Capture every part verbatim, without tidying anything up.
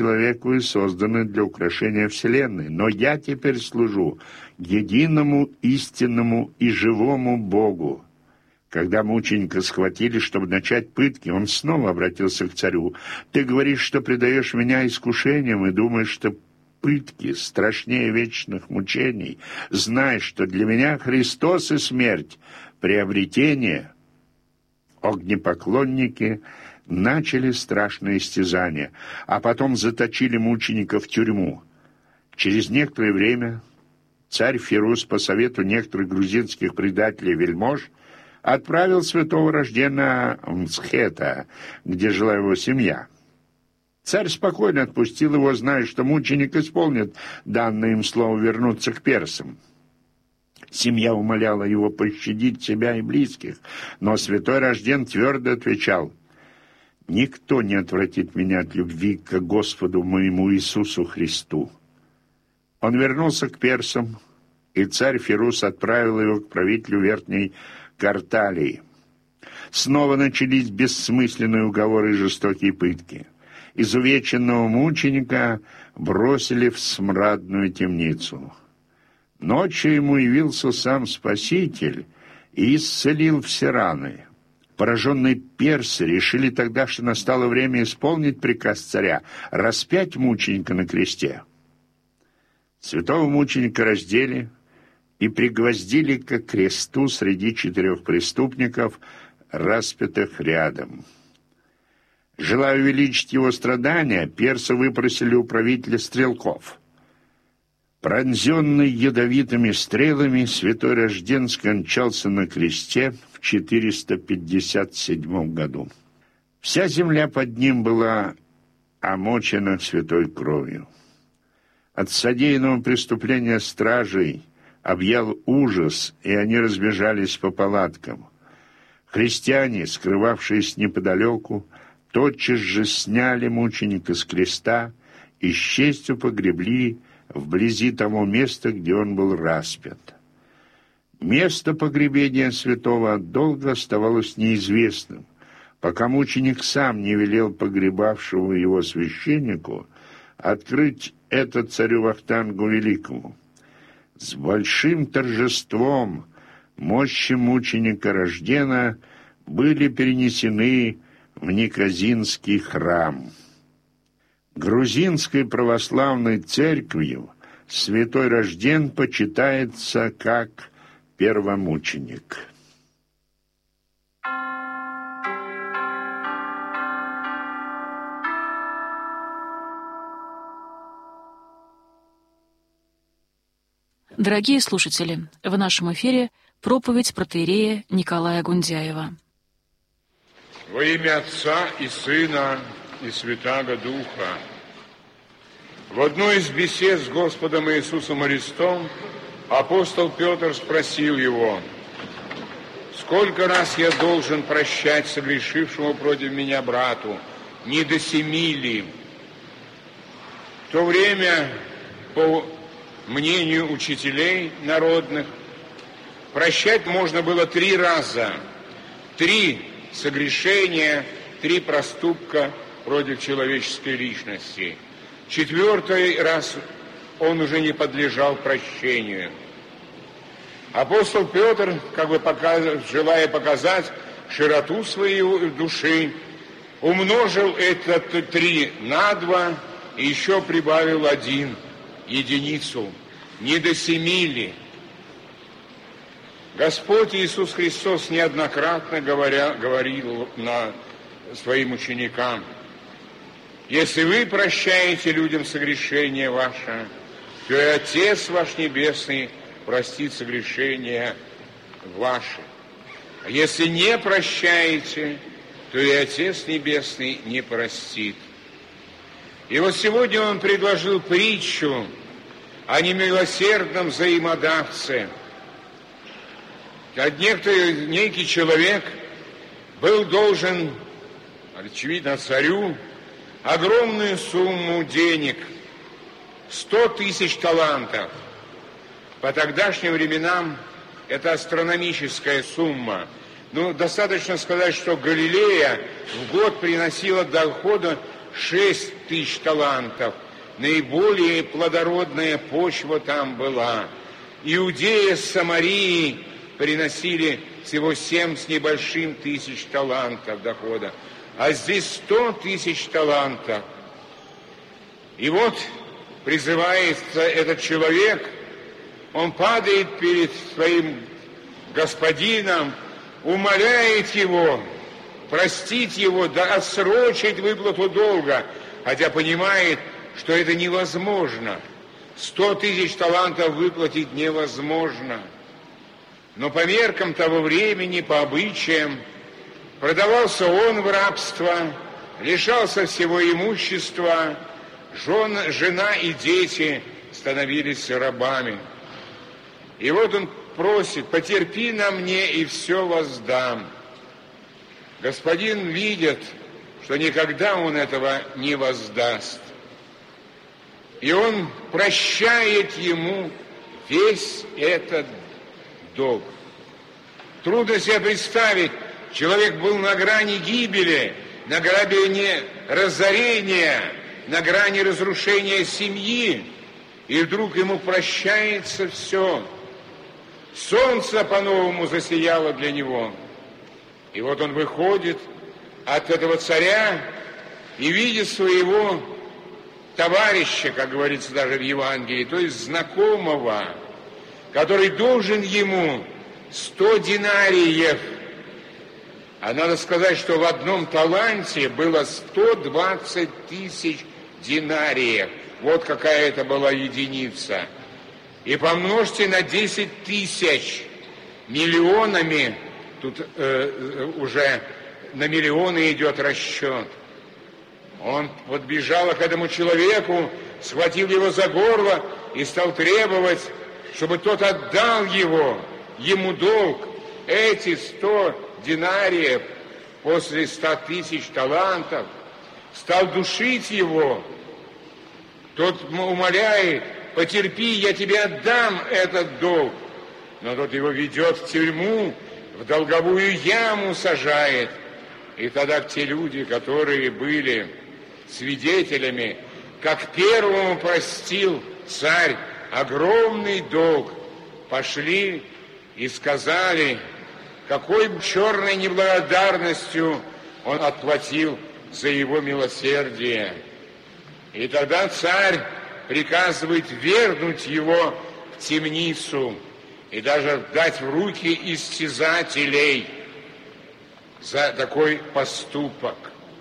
человеку и созданы для украшения вселенной, но я теперь служу единому, истинному и живому Богу». Когда мученика схватили, чтобы начать пытки, он снова обратился к царю. «Ты говоришь, что предаешь меня искушениям и думаешь, что пытки страшнее вечных мучений. Знай, что для меня Христос и смерть — приобретение». Огнепоклонники начали страшное истязание, а потом заточили мученика в тюрьму. Через некоторое время царь Фирус по совету некоторых грузинских предателей-вельмож отправил святого Рождена в Мцхета, где жила его семья. Царь спокойно отпустил его, зная, что мученик исполнит данное им слово вернуться к персам. Семья умоляла его пощадить себя и близких, но святой Рожден твердо отвечал: «Никто не отвратит меня от любви к Господу моему Иисусу Христу». Он вернулся к персам, и царь Фирус отправил его к правителю Верхней Карталии. Снова начались бессмысленные уговоры и жестокие пытки. Изувеченного мученика бросили в смрадную темницу. Ночью ему явился сам Спаситель и исцелил все раны. Пораженные персы решили тогда, что настало время исполнить приказ царя — распять мученика на кресте. Святого мученика раздели и пригвоздили к кресту среди четырех преступников, распятых рядом. Желая увеличить его страдания, персы выпросили у правителя стрелков. Пронзенный ядовитыми стрелами, святой Рожден скончался на кресте в четыреста пятьдесят седьмом году. Вся земля под ним была омочена святой кровью. От содеянного преступления стражей объял ужас, и они разбежались по палаткам. Христиане, скрывавшиеся неподалеку, тотчас же сняли мученика с креста и с честью погребли вблизи того места, где он был распят. Место погребения святого долго оставалось неизвестным, пока мученик сам не велел погребавшему его священнику открыть это царю Вахтангу Великому. С большим торжеством мощи мученика Рождена были перенесены в Никозинский храм. Грузинской православной церковью святой Рожден почитается как первомученик. Дорогие слушатели, в нашем эфире проповедь протоиерея Николая Гундяева. Во имя Отца и Сына и Святаго Духа. В одной из бесед с Господом Иисусом Христом апостол Петр спросил его: «Сколько раз я должен прощать согрешившему против меня брату? Не до семи ли?» В то время, по мнению учителей народных, прощать можно было три раза. Три согрешения, три проступка против человеческой личности. Четвертый раз он уже не подлежал прощению. Апостол Петр, как бы показ, желая показать широту своей души, умножил это три на два и еще прибавил один, единицу. Не до семи ли? Господь Иисус Христос неоднократно говоря, говорил на своим ученикам: «Если вы прощаете людям согрешения ваше, то и Отец ваш Небесный простит согрешения ваши. А если не прощаете, то и Отец Небесный не простит». И вот сегодня Он предложил притчу о немилосердном взаимодавце. Некий, некий человек был должен, очевидно, царю огромную сумму денег, сто тысяч талантов. По тогдашним временам это астрономическая сумма. Ну, достаточно сказать, что Галилея в год приносила дохода шесть тысяч талантов. Наиболее плодородная почва там была. Иудея с Самарией приносили всего семь с небольшим тысяч талантов дохода. А здесь сто тысяч талантов. И вот призывается этот человек, он падает перед своим господином, умоляет его простить его, да отсрочить выплату долга, хотя понимает, что это невозможно. Сто тысяч талантов выплатить невозможно. Но по меркам того времени, по обычаям, продавался он в рабство, лишался всего имущества, жен, жена и дети становились рабами. И вот он просит: потерпи на мне, и все воздам. Господин видит, что никогда он этого не воздаст. И он прощает ему весь этот долг. Трудно себе представить, человек был на грани гибели, на грани разорения, на грани разрушения семьи, и вдруг ему прощается все. Солнце по-новому засияло для него. И вот он выходит от этого царя и видит своего товарища, как говорится даже в Евангелии, то есть знакомого, который должен ему сто динариев. А надо сказать, что в одном таланте было сто двадцать тысяч динариев. Вот какая это была единица. И помножьте на десять тысяч миллионами, тут э, уже на миллионы идет расчет. Он подбежал к этому человеку, схватил его за горло и стал требовать, чтобы тот отдал его, ему долг. Эти сто динариев после ста тысяч талантов, стал душить его. Тот умоляет: потерпи, я тебе отдам этот долг. Но тот его ведет в тюрьму, в долговую яму сажает. И тогда те люди, которые были свидетелями, как первому простил царь огромный долг, пошли и сказали, какой черной неблагодарностью он отплатил за его милосердие. И тогда царь приказывает вернуть его в темницу и даже дать в руки истязателей за такой поступок.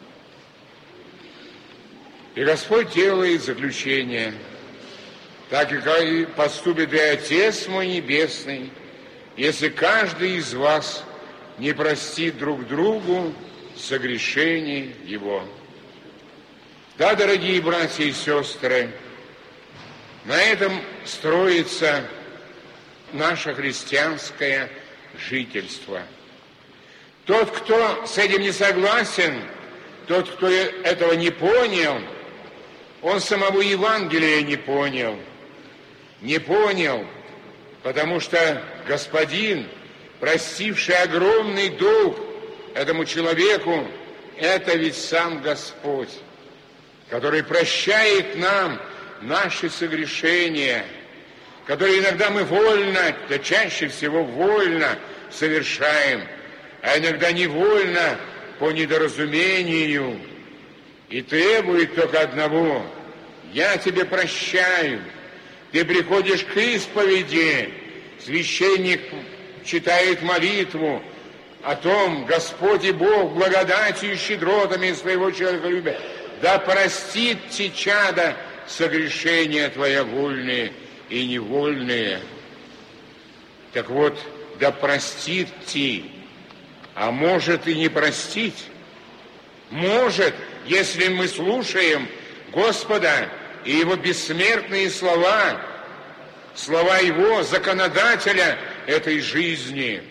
И Господь делает заключение: так и поступит и Отец мой Небесный, если каждый из вас не простит друг другу согрешений его. Да, дорогие братья и сестры, на этом строится наше христианское жительство. Тот, кто с этим не согласен, тот, кто этого не понял, он самого Евангелия не понял. Не понял, потому что Господин, простивший огромный долг этому человеку, это ведь сам Господь, который прощает нам наши согрешения, которые иногда мы вольно, да чаще всего вольно совершаем, а иногда невольно по недоразумению, и требует только одного: я тебе прощаю. Ты приходишь к исповеди, священник читает молитву о том: Господь и Бог благодатью и щедротами своего человеколюбия да простит те, чада, согрешения твоя вольные и невольные. Так вот, да простит те, а может и не простить. Может, если мы слушаем Господа и Его бессмертные слова, слова Его, законодателя этой жизни.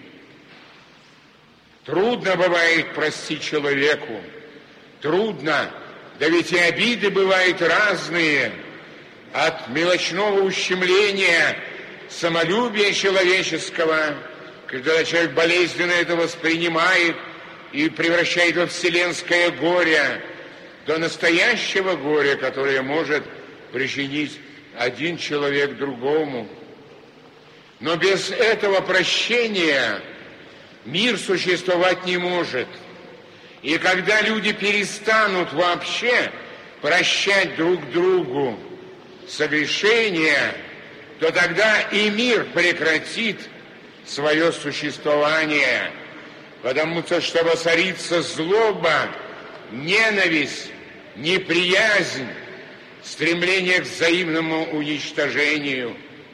Трудно бывает простить человеку, трудно, да ведь и обиды бывают разные, от мелочного ущемления самолюбия человеческого, когда человек болезненно это воспринимает и превращает во вселенское горе, до настоящего горя, которое может причинить один человек другому. Но без этого прощения мир существовать не может. И когда люди перестанут вообще прощать друг другу согрешения, то тогда и мир прекратит свое существование. Потому что, что воцарится злоба, ненависть, неприязнь, стремление к взаимному уничтожению.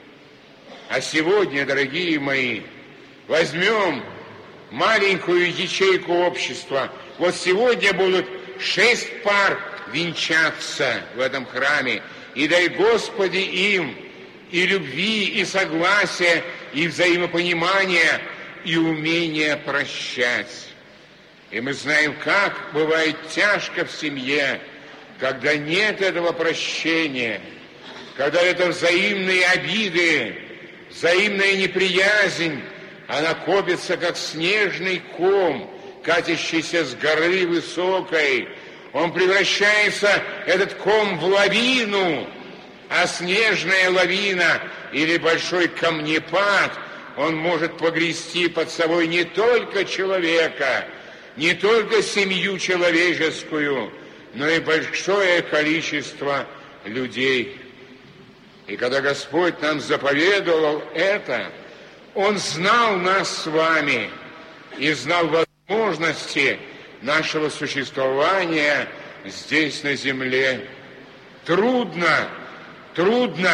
А сегодня, дорогие мои, возьмем маленькую ячейку общества. Вот сегодня будут шесть пар венчаться в этом храме. И дай Господи им и любви, и согласия, и взаимопонимания, и умения прощать. И мы знаем, как бывает тяжко в семье, когда нет этого прощения, когда это взаимные обиды, взаимная неприязнь, она копится, как снежный ком, катящийся с горы высокой. Он превращается, этот ком, в лавину, а снежная лавина или большой камнепад, он может погрести под собой не только человека, не только семью человеческую, но и большое количество людей. И когда Господь нам заповедовал это, Он знал нас с вами и знал возможности нашего существования здесь, на земле. Трудно, трудно,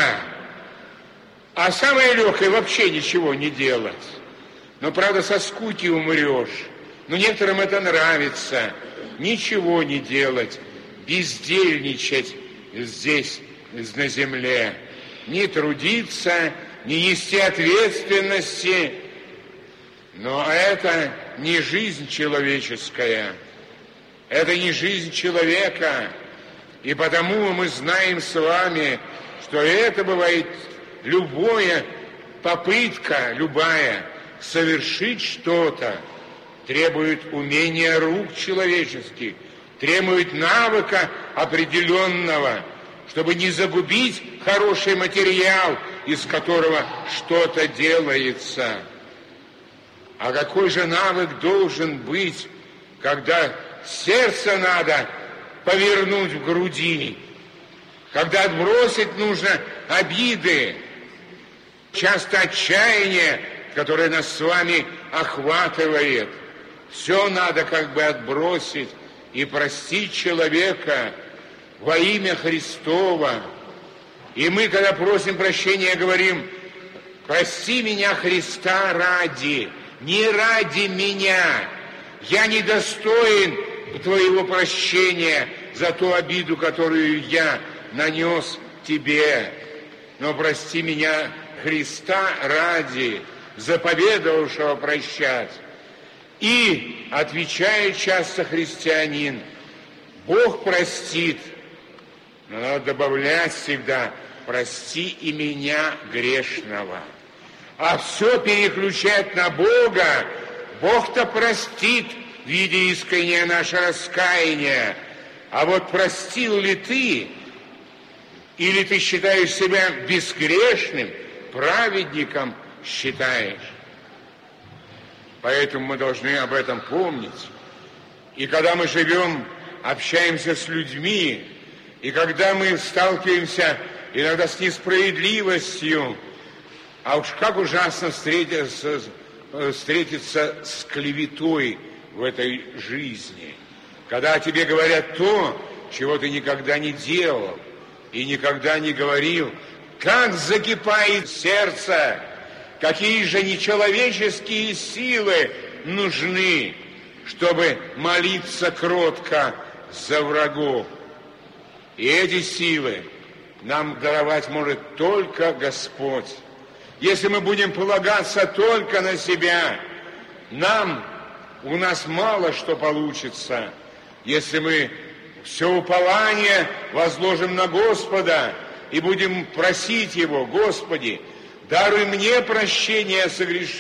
а самое легкое вообще ничего не делать. Но, правда, со скуки умрешь. Но некоторым это нравится. Ничего не делать, бездельничать здесь, на земле. Не трудиться, не нести ответственности. Но это не жизнь человеческая. Это не жизнь человека. И потому мы знаем с вами, что это бывает любая попытка, любая, совершить что-то, требует умения рук человеческих, требует навыка определенного, чтобы не загубить хороший материал, из которого что-то делается. А какой же навык должен быть, когда сердце надо повернуть в груди, когда отбросить нужно обиды, часто отчаяние, которое нас с вами охватывает. Все надо как бы отбросить и простить человека во имя Христова. И мы, когда просим прощения, говорим: прости меня, Христа ради, не ради меня. Я недостоин твоего прощения за ту обиду, которую я нанес тебе. Но прости меня, Христа ради, заповедовавшего прощать. И отвечает часто христианин: Бог простит, но надо добавлять всегда: прости и меня грешного. А все переключать на Бога. Бог-то простит, видя искреннее наше раскаяние. А вот простил ли ты, или ты считаешь себя безгрешным, праведником считаешь? Поэтому мы должны об этом помнить. И когда мы живем, общаемся с людьми, и когда мы сталкиваемся иногда с несправедливостью, а уж как ужасно встретиться, встретиться с клеветой в этой жизни, когда о тебе говорят то, чего ты никогда не делал и никогда не говорил. Как закипает сердце, какие же нечеловеческие силы нужны, чтобы молиться кротко за врагов. И эти силы нам даровать может только Господь. Если мы будем полагаться только на себя, нам, у нас мало что получится. Если мы все упование возложим на Господа и будем просить Его: Господи, даруй мне прощение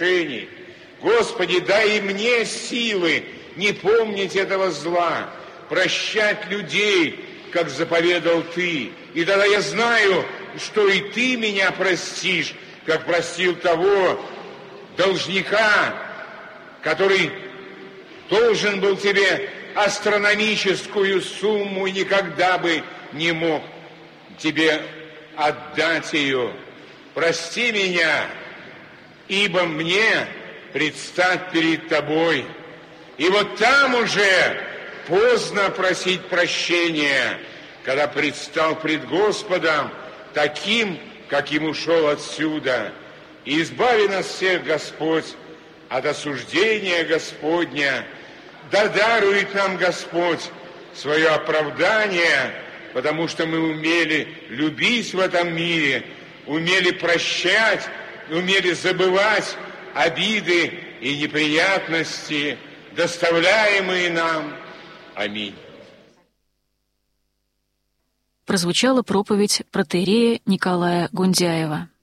согрешений. Господи, дай мне силы не помнить этого зла. прощать людей, как заповедал Ты. И тогда я знаю, что и Ты меня простишь, как простил того должника, который должен был Тебе астрономическую сумму и никогда бы не мог Тебе отдать ее. Прости меня, ибо мне предстать перед Тобой. И вот там уже поздно просить прощения, когда предстал пред Господом таким, каким ушел отсюда. И избави нас всех, Господь, от осуждения Господня. Да дарует нам Господь свое оправдание, потому что мы умели любить в этом мире, умели прощать, умели забывать обиды и неприятности, доставляемые нам. Аминь. Прозвучала проповедь протоиерея Николая Гундяева.